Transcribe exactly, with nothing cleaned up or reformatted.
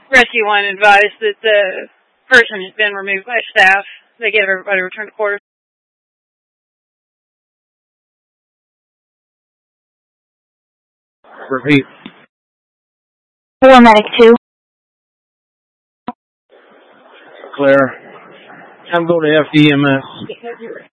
Rescue one advised that the person has been removed by staff. They gave everybody a return to quarters. Repeat. Four medic two. Clear. I'm going to F D M S.